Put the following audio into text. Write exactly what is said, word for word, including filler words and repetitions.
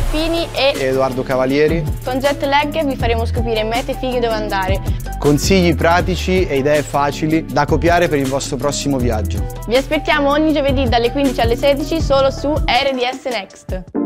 Alpini e Edoardo Cavalieri. con Jetlag vi faremo scoprire mete fighe dove andare. Consigli pratici e idee facili da copiare per il vostro prossimo viaggio. Vi aspettiamo ogni giovedì dalle quindici alle sedici solo su R D S Next.